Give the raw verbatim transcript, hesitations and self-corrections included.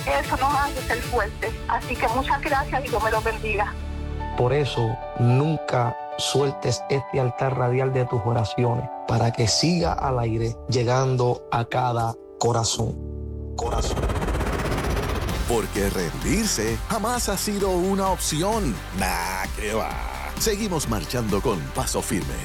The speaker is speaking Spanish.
Eso nos hace ser fuertes. Así que muchas gracias y Dios me los bendiga. Por eso, nunca sueltes este altar radial de tus oraciones para que siga al aire llegando a cada corazón. Corazón. Porque rendirse jamás ha sido una opción. Nah, ¿qué va? Seguimos marchando con paso firme.